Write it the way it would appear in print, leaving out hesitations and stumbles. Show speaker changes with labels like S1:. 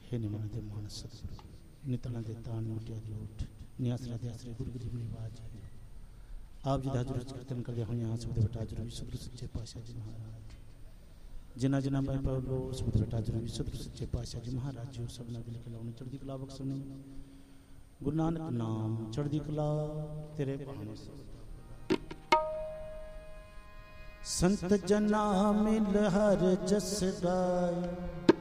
S1: हे निमन दे मानस सतगुरु नितला दे तान मुटिया दी ओठ नियासरा दे आसरे गुरु गरीब निवाज आप जी दा हजूर कीर्तन करदे होइयां सबदे बटा जरूर सतगुरु सच्चे पातशाह जी महाराज जिन्ना जिन्ना मैं पढ़ो सबदे बटा जरूर सतगुरु सच्चे पातशाह जी महाराज जी सबना दिल के लाउन चढ़दी कला बख्शनी गुरु नानक नाम चढ़दी कला तेरे भाने संत जना मिल हर जस गाय